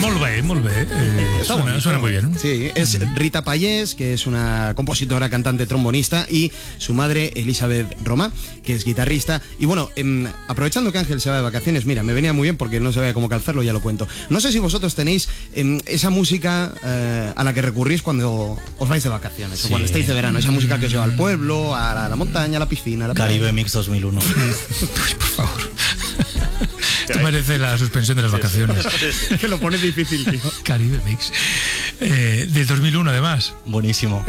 Molt bé. Suena muy bien. Sí, es Rita Payés, que es una compositora, cantante, trombonista, y su madre, Elizabeth Roma, que es guitarrista. Y bueno, aprovechando que Ángel se va de vacaciones, mira, me venía muy bien porque no sabía cómo calzarlo, ya lo cuento. No sé si vosotros tenéis esa música a la que recurrís cuando os vais de vacaciones, sí, o cuando estáis de verano, esa música que os lleva al pueblo, a la montaña, a la piscina, a la Caribe Mix 2001. Pues, por favor. Esto merece la suspensión de las vacaciones. Que lo pone difícil, tío. Caribe Mix. Del 2001, además. Buenísimo.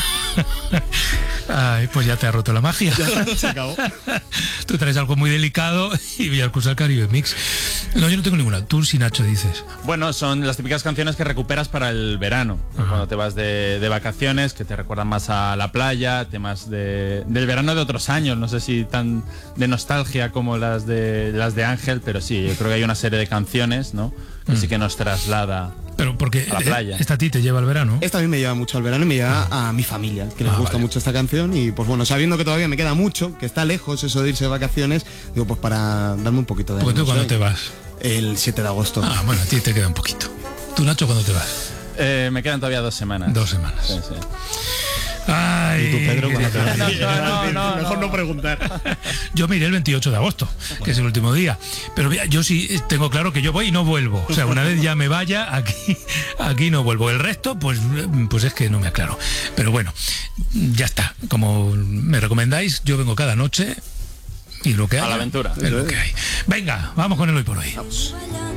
Ay, pues ya te ha roto la magia. Ya, se acabó. Tú traes algo muy delicado y voy a escuchar Caribe Mix. No, yo no tengo ninguna. Tú, si Nacho, dices. Bueno, son las típicas canciones que recuperas para el verano. Cuando te vas de vacaciones, que te recuerdan más a la playa, temas del verano de otros años. No sé si tan de nostalgia como las de Ángel, pero sí, yo creo que hay una serie de canciones, ¿no? Que sí que nos traslada. Pero porque a la playa. Esta a ti te lleva al verano. Esta a mí me lleva mucho al verano y me lleva a mi familia, que les gusta mucho esta canción. Y pues bueno, sabiendo que todavía me queda mucho, que está lejos eso de irse de vacaciones, digo, pues para darme un poquito de... Porque tú, ¿cuándo te vas? El 7 de agosto. Ah, bueno, a ti te queda un poquito. ¿Tú, Nacho, cuándo te vas? Me quedan todavía 2 semanas. 2 semanas. Sí. Ay, ¿y tú, Pedro, cuándo te vas? No, mejor no preguntar. Yo me iré el 28 de agosto, que es el último día. Pero mira, yo sí tengo claro que yo voy y no vuelvo. O sea, una vez ya me vaya, aquí no vuelvo. El resto, pues es que no me aclaro. Pero bueno, ya está. Como me recomendáis, yo vengo cada noche y lo que hay. A la aventura. Es lo que hay. Venga, vamos con el hoy por hoy. Vamos.